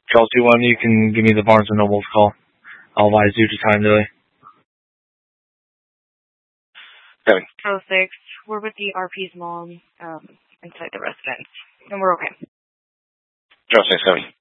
Charles 2-1, you can give me the Barnes & Noble's call. I'll advise you to time delay. 7. Charles 6, we're with the RP's mom inside the residence, and we're okay. Charles 6, 7.